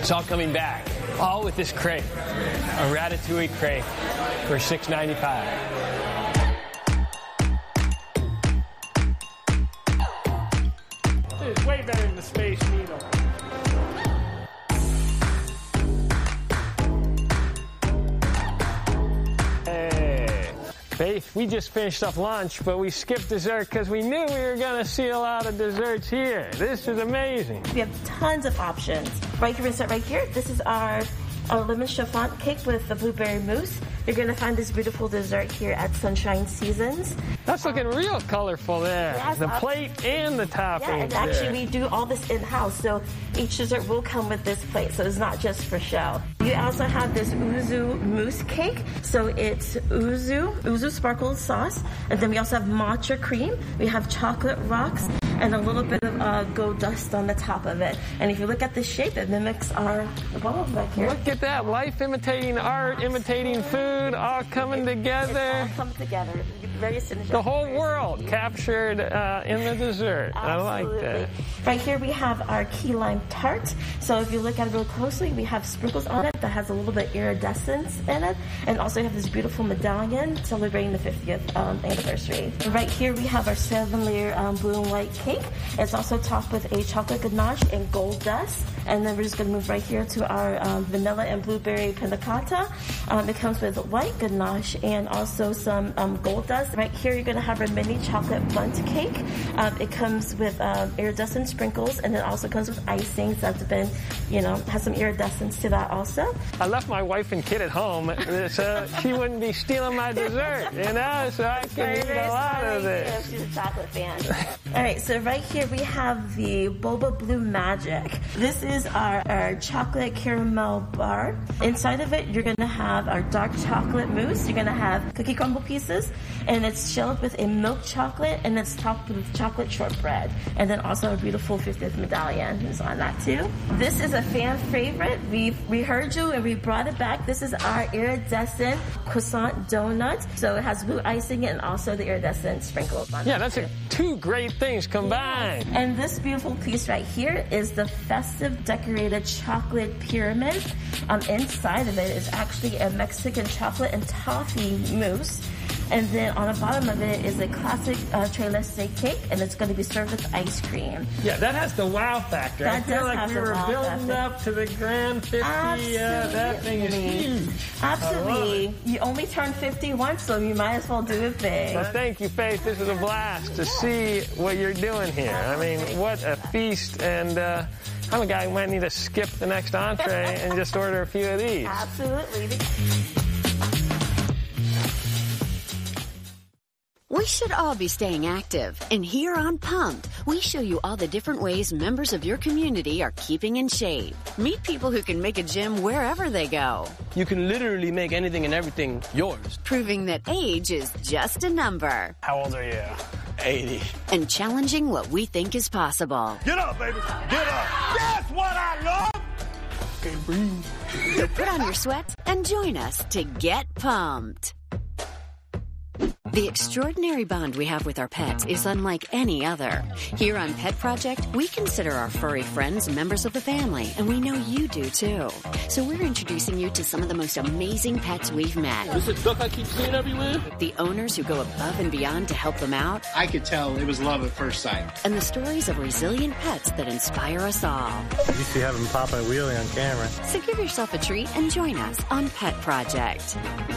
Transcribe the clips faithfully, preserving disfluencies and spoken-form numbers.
It's all coming back, all with this crepe, a ratatouille crepe for six ninety-five. It's way better than the Space Needle. Hey, Faith, we just finished up lunch, but we skipped dessert because we knew we were going to see a lot of desserts here. This is amazing. We have tons of options. Right here, we're going to start right here. This is our, our lemon chiffon cake with the blueberry mousse. You're going to find this beautiful dessert here at Sunshine Seasons. That's looking real colorful there. Yes, the uh, plate and the topping. Yeah, and actually we do all this in-house, so each dessert will come with this plate, so it's not just for show. You also have this Yuzu mousse cake, so it's Yuzu, Yuzu sparkle sauce, and then we also have matcha cream, we have chocolate rocks, and a little bit of uh, gold dust on the top of it. And if you look at the shape, it mimics our ball back here. Look at that, life imitating art, imitating food, all coming together. It's all coming together. Very synergistic. The whole world captured uh, in the dessert. Absolutely. I like that. Right here we have our key lime tart. So if you look at it real closely, we have sprinkles on it that has a little bit of iridescence in it. And also we have this beautiful medallion celebrating the fiftieth um, anniversary. Right here we have our seven layer um, blue and white cake. It's also topped with a chocolate ganache and gold dust. And then we're just going to move right here to our um, vanilla and blueberry panna cotta. Um, it comes with white ganache and also some um, gold dust. Right here you're going to have our mini chocolate bundt cake. Um, it comes with um, iridescent sprinkles, and it also comes with icings that's been, you know, has some iridescence to that also. I left my wife and kid at home so she wouldn't be stealing my dessert, you know, so I can eat a lot of it. Yeah, she's a chocolate fan. All right, so right here we have the Boba Blue Magic. This is our, our chocolate caramel bar. Inside of it, you're going to have our dark chocolate mousse. You're going to have cookie crumble pieces, and it's shelled with a milk chocolate, and it's topped with chocolate shortbread. And then also a beautiful fiftieth medallion is on that too. This is a fan favorite. We we heard you and we brought it back. This is our iridescent croissant donut. So it has blue icing and also the iridescent sprinkles on it. Yeah, that's a, two great things combined. Yes. And this beautiful piece right here is the festive decorated chocolate pyramid. Um, inside of it is actually a Mexican chocolate and toffee mousse. And then on the bottom of it is a classic uh, tres leches cake, and it's going to be served with ice cream. Yeah, that has the wow factor. That I feel does like have we the were wow building factor. up to the grand fifty. Uh, that thing is huge. Absolutely. You only turn fifty once, so you might as well do it big. Well, thank you, Faith. This is a blast to see what you're doing here. I mean, what a feast. And uh, I'm a guy who might need to skip the next entree and just order a few of these. Absolutely. We should all be staying active, and here on Pumped, we show you all the different ways members of your community are keeping in shape. Meet people who can make a gym wherever they go. You can literally make anything and everything yours. Proving that age is just a number. How old are you? eighty. And challenging what we think is possible. Get up, baby. Get up. That's what I love. Can't breathe. So put on your sweats and join us to get pumped. The extraordinary bond we have with our pets is unlike any other. Here on Pet Project, we consider our furry friends members of the family, and we know you do too. So we're introducing you to some of the most amazing pets we've met. This is duck I keep seeing everywhere. The owners who go above and beyond to help them out. I could tell it was love at first sight. And the stories of resilient pets that inspire us all. You used to have them pop a wheelie on camera. So give yourself a treat and join us on Pet Project.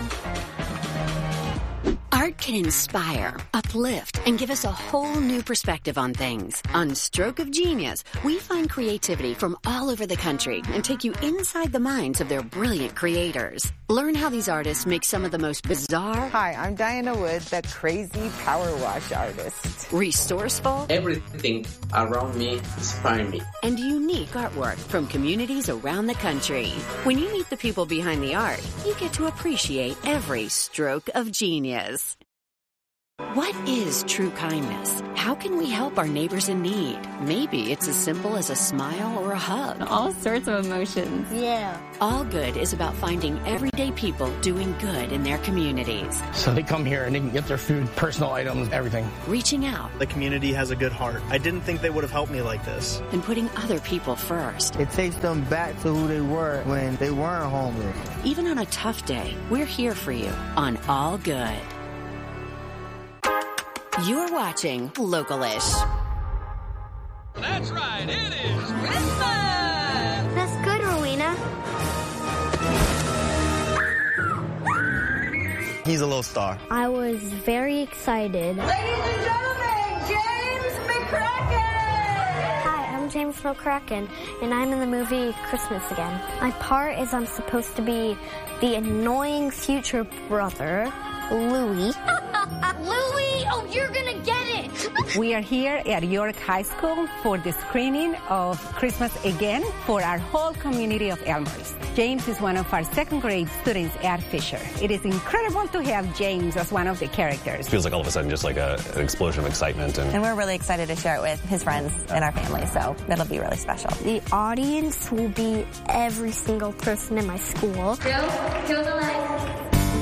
Art can inspire, uplift, and give us a whole new perspective on things. On Stroke of Genius, we find creativity from all over the country and take you inside the minds of their brilliant creators. Learn how these artists make some of the most bizarre... Hi, I'm Diana Wood, the crazy power wash artist. Resourceful... Everything around me inspires me. And unique artwork from communities around the country. When you meet the people behind the art, you get to appreciate every stroke of genius. What is true kindness? How can we help our neighbors in need? Maybe it's as simple as a smile or a hug. All sorts of emotions. Yeah. All Good is about finding everyday people doing good in their communities. So they come here and they can get their food, personal items, everything. Reaching out. The community has a good heart. I didn't think they would have helped me like this. And putting other people first. It takes them back to who they were when they weren't homeless. Even on a tough day, we're here for you on All Good. You're watching Localish. That's right, it is Christmas! That's good, Rowena. He's a little star. I was very excited. Ladies and gentlemen, James McCracken! Hi, I'm James McCracken, and I'm in the movie Christmas Again. My part is I'm supposed to be the annoying future brother, Louie. Louie, oh, you're gonna get it! We are here at York High School for the screening of Christmas Again for our whole community of Elmhurst. James is one of our second grade students at Fisher. It is incredible to have James as one of the characters. It feels like all of a sudden just like a, an explosion of excitement. And, and we're really excited to share it with his friends and our family, so it'll be really special. The audience will be every single person in my school. Joe, kill the light.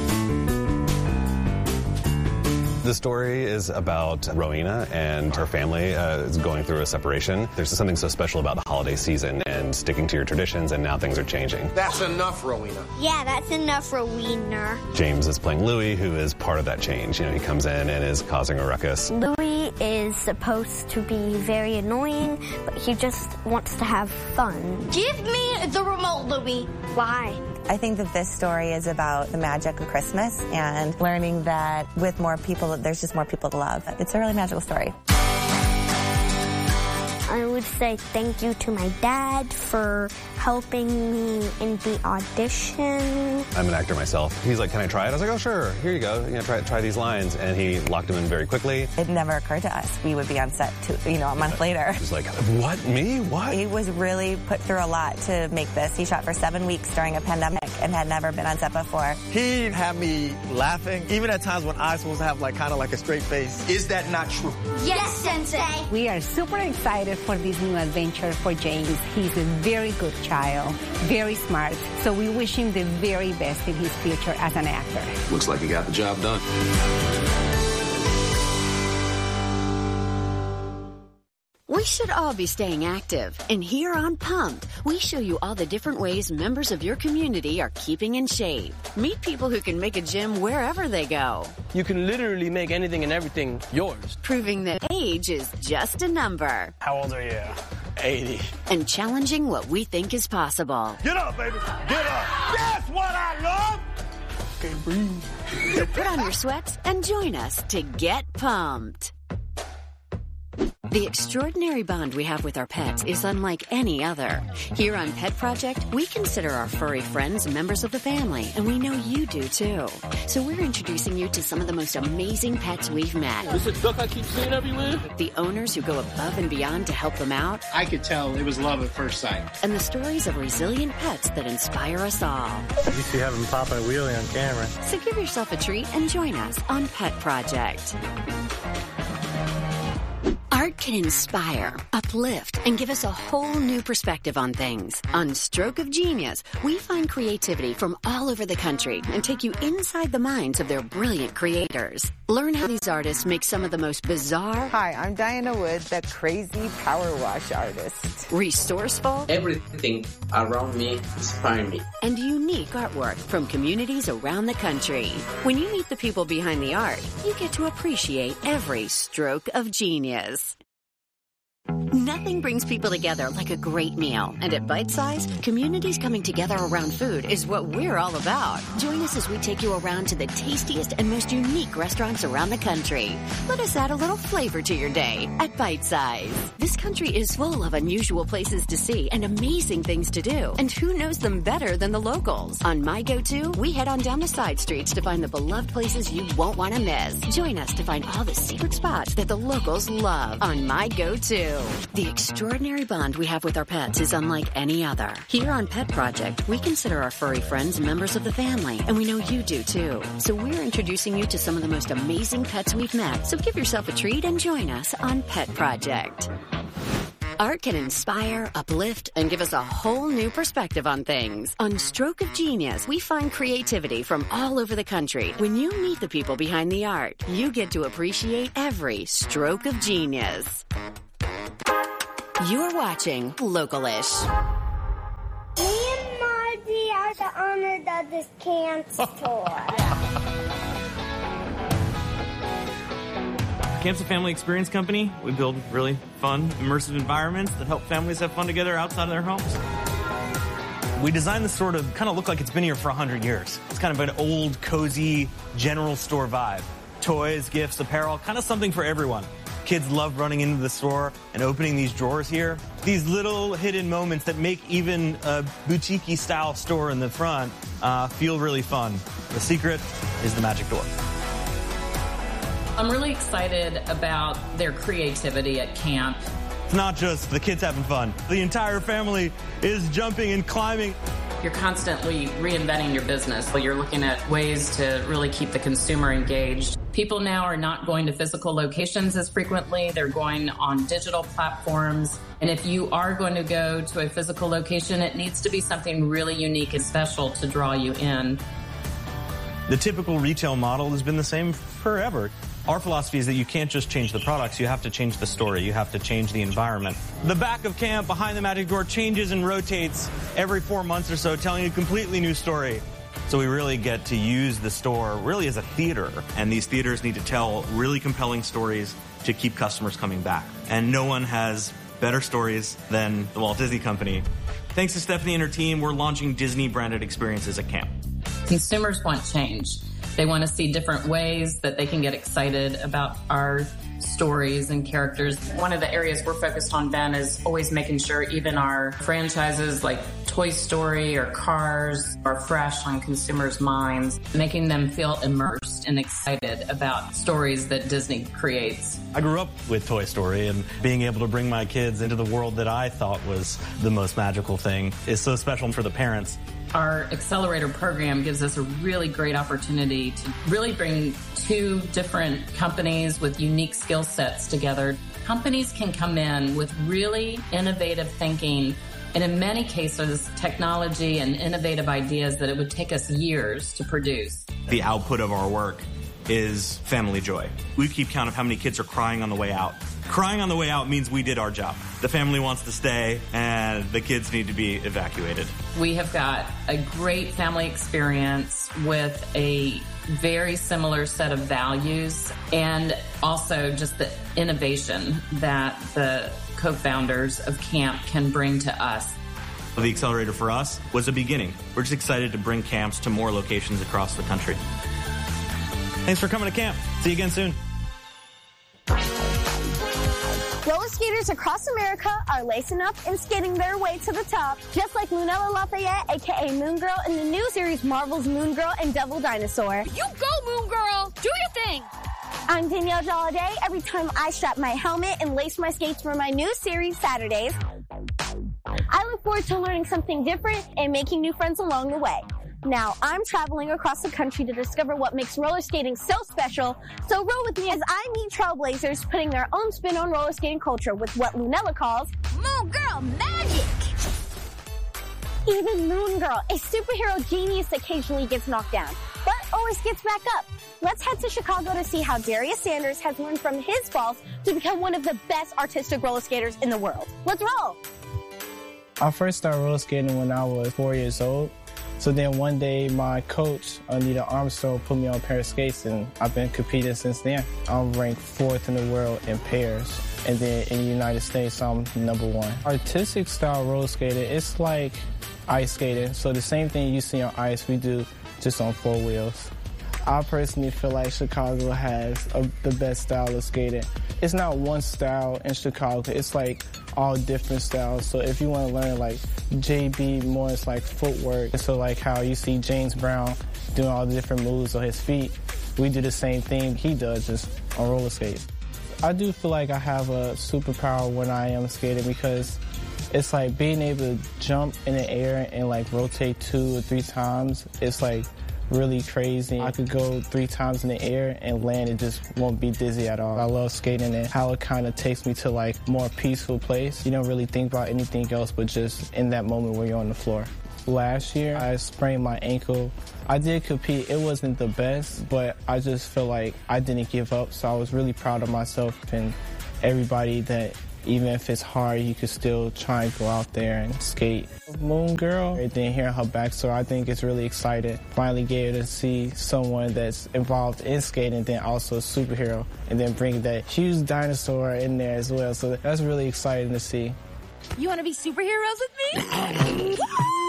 The story is about Rowena and her family uh, is going through a separation. There's something so special about the holiday season and sticking to your traditions, and now things are changing. That's enough, Rowena. Yeah, that's enough, Rowena. James is playing Louie, who is part of that change. You know, he comes in and is causing a ruckus. Louie is supposed to be very annoying, but he just wants to have fun. Give me the remote, Louie. Why? I think that this story is about the magic of Christmas and learning that with more people, there's just more people to love. It's a really magical story. I would say thank you to my dad for helping me in the audition. I'm an actor myself. He's like, can I try it? I was like, oh, sure. Here you go. You know, try try these lines. And he locked them in very quickly. It never occurred to us we would be on set, two, you know, a month later. He was like, what, me? What? He was really put through a lot to make this. He shot for seven weeks during a pandemic and had never been on set before. He had me laughing, even at times when I was supposed to have like kind of like a straight face. Is that not true? Yes, Sensei. We are super excited for this new adventure for James. He's a very good child, very smart, so we wish him the very best in his future as an actor. Looks like he got the job done. We should all be staying active. And here on Pumped, we show you all the different ways members of your community are keeping in shape. Meet people who can make a gym wherever they go. You can literally make anything and everything yours. Proving that age is just a number. How old are you? eighty. And challenging what we think is possible. Get up, baby. Get up. That's what I love. Okay, breathe. So put on your sweats and join us to get pumped. The extraordinary bond we have with our pets is unlike any other. Here on Pet Project, we consider our furry friends members of the family, and we know you do too. So we're introducing you to some of the most amazing pets we've met. This is a duck I keep seeing everywhere? The owners who go above and beyond to help them out. I could tell it was love at first sight. And the stories of resilient pets that inspire us all. At least you have him popping a wheelie on camera. So give yourself a treat and join us on Pet Project. Art can inspire, uplift, and give us a whole new perspective on things. On Stroke of Genius, we find creativity from all over the country and take you inside the minds of their brilliant creators. Learn how these artists make some of the most bizarre... Hi, I'm Diana Wood, the crazy power wash artist. Resourceful... Everything around me inspires me. And unique artwork from communities around the country. When you meet the people behind the art, you get to appreciate every stroke of genius. Nothing brings people together like a great meal. And at Bite Size, communities coming together around food is what we're all about. Join us as we take you around to the tastiest and most unique restaurants around the country. Let us add a little flavor to your day at Bite Size. This country is full of unusual places to see and amazing things to do. And who knows them better than the locals? On My Go-To, we head on down the side streets to find the beloved places you won't want to miss. Join us to find all the secret spots that the locals love on My Go-To. The extraordinary bond we have with our pets is unlike any other. Here on Pet Project, we consider our furry friends members of the family, and we know you do too. So we're introducing you to some of the most amazing pets we've met. So give yourself a treat and join us on Pet Project. Art can inspire, uplift, and give us a whole new perspective on things. On Stroke of Genius, we find creativity from all over the country. When you meet the people behind the art, you get to appreciate every stroke of genius. You're watching Localish. Me and Margie are the owners of this can store. Camp's a family experience company. We build really fun, immersive environments that help families have fun together outside of their homes. We designed the store to kind of look like it's been here for one hundred years. It's kind of an old, cozy, general store vibe. Toys, gifts, apparel, kind of something for everyone. Kids love running into the store and opening these drawers here. These little hidden moments that make even a boutique-y style store in the front uh, feel really fun. The secret is the magic door. I'm really excited about their creativity at camp. It's not just the kids having fun. The entire family is jumping and climbing. You're constantly reinventing your business. You're looking at ways to really keep the consumer engaged. People now are not going to physical locations as frequently. They're going on digital platforms. And if you are going to go to a physical location, it needs to be something really unique and special to draw you in. The typical retail model has been the same forever. Our philosophy is that you can't just change the products, you have to change the story, you have to change the environment. The back of camp behind the magic door changes and rotates every four months or so, telling a completely new story. So we really get to use the store really as a theater, and these theaters need to tell really compelling stories to keep customers coming back. And no one has better stories than the Walt Disney Company. Thanks to Stephanie and her team, we're launching Disney-branded experiences at camp. Consumers want change. They want to see different ways that they can get excited about our stories and characters. One of the areas we're focused on, Ben, is always making sure even our franchises like Toy Story or Cars are fresh on consumers' minds, making them feel immersed and excited about stories that Disney creates. I grew up with Toy Story, and being able to bring my kids into the world that I thought was the most magical thing is so special for the parents. Our accelerator program gives us a really great opportunity to really bring two different companies with unique skill sets together. Companies can come in with really innovative thinking, and in many cases, technology and innovative ideas that it would take us years to produce. The output of our work is family joy. We keep count of how many kids are crying on the way out. Crying on the way out means we did our job. The family wants to stay, and the kids need to be evacuated. We have got a great family experience with a very similar set of values, and also just the innovation that the co-founders of camp can bring to us. The accelerator for us was a beginning. We're just excited to bring camps to more locations across the country. Thanks for coming to camp. See you again soon. Roller skaters across America are lacing up and skating their way to the top, just like Lunella Lafayette, aka Moon Girl, in the new series Marvel's Moon Girl and Devil Dinosaur. You go, Moon Girl! Do your thing! I'm Danielle Joliday. Every time I strap my helmet and lace my skates for my new series Saturdays, I look forward to learning something different and making new friends along the way. Now, I'm traveling across the country to discover what makes roller skating so special, so roll with me as I meet trailblazers putting their own spin on roller skating culture with what Lunella calls Moon Girl Magic! Even Moon Girl, a superhero genius, occasionally gets knocked down, but always gets back up. Let's head to Chicago to see how Darius Sanders has learned from his falls to become one of the best artistic roller skaters in the world. Let's roll! I first started roller skating when I was four years old. So then one day my coach, Anita Armstrong, put me on a pair of skates, and I've been competing since then. I'm ranked fourth in the world in pairs. And then in the United States, I'm number one. Artistic style roller skating, it's like ice skating. So the same thing you see on ice, we do just on four wheels. I personally feel like Chicago has a, the best style of skating. It's not one style in Chicago, it's like all different styles. So if you want to learn like J B, more it's like footwork. So like how you see James Brown doing all the different moves on his feet, we do the same thing he does, just on roller skates. I do feel like I have a superpower when I am skating because it's like being able to jump in the air and like rotate two or three times. It's like really crazy. I could go three times in the air and land and just won't be dizzy at all. I love skating and how it kind of takes me to like more peaceful place. You don't really think about anything else but just in that moment where you're on the floor. Last year, I sprained my ankle. I did compete. It wasn't the best, but I just feel like I didn't give up, so I was really proud of myself and everybody that even if it's hard, you could still try and go out there and skate. Moon Girl, and then hearing her backstory, I think it's really exciting. Finally get to see someone that's involved in skating, then also a superhero, and then bring that huge dinosaur in there as well. So that's really exciting to see. You want to be superheroes with me?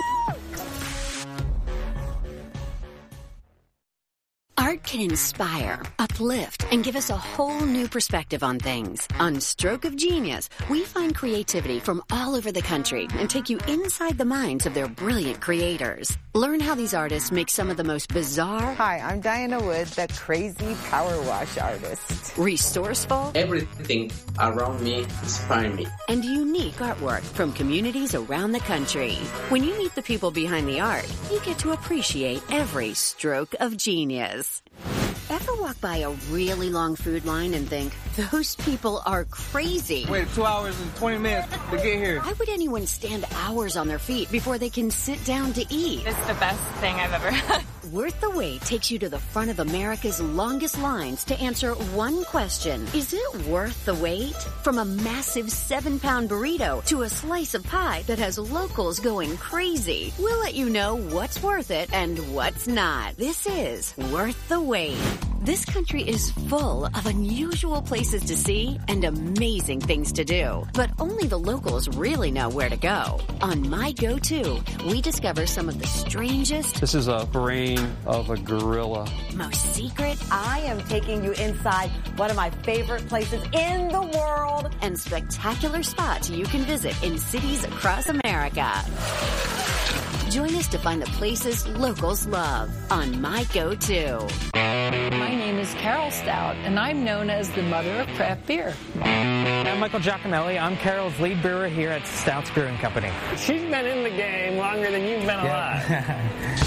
Art can inspire, uplift, and give us a whole new perspective on things. On Stroke of Genius, we find creativity from all over the country and take you inside the minds of their brilliant creators. Learn how these artists make some of the most bizarre... Hi, I'm Diana Wood, the crazy power wash artist. Resourceful... Everything around me inspires me. And unique artwork from communities around the country. When you meet the people behind the art, you get to appreciate every stroke of genius. Ever walk by a really long food line and think, those people are crazy? Wait two hours and twenty minutes to get here. Why would anyone stand hours on their feet before they can sit down to eat? It's the best thing I've ever had. Worth the Wait takes you to the front of America's longest lines to answer one question. Is it worth the wait? From a massive seven-pound burrito to a slice of pie that has locals going crazy. We'll let you know what's worth it and what's not. This is Worth the Wait. This country is full of unusual places to see and amazing things to do. But only the locals really know where to go. On My Go-To, we discover some of the strangest... This is a brain of a gorilla. Most secret... I am taking you inside one of my favorite places in the world. And spectacular spots you can visit in cities across America. Join us to find the places locals love on My Go-To. My name is Carol Stout, and I'm known as the mother of craft beer. I'm Michael Giacomelli. I'm Carol's lead brewer here at Stout's Brewing Company. She's been in the game longer than you've been alive.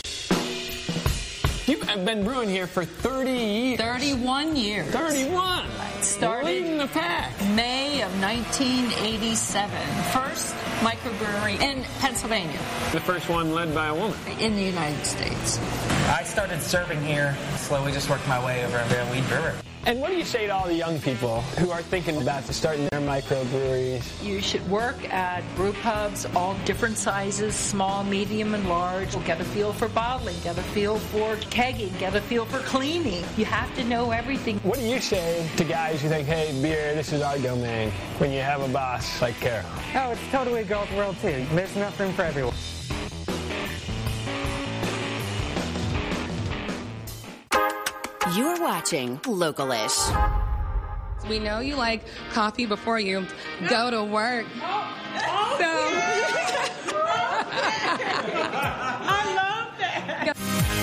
You've been brewing here for thirty years. thirty-one years. thirty-one. Started leading the pack. May of nineteen eighty-seven. First microbrewery in Pennsylvania. The first one led by a woman. In the United States. I started serving here, slowly just worked my way over to their lead brewer. And what do you say to all the young people who are thinking about starting their microbreweries? You should work at brew pubs, all different sizes, small, medium, and large. Get a feel for bottling, get a feel for kegging, get a feel for cleaning. You have to know everything. What do you say to guys who think, hey, beer, this is our domain, when you have a boss like Carol? Oh, it's totally a girls' world, too. There's enough room for everyone. You're watching Localish. We know you like coffee before you go to work. So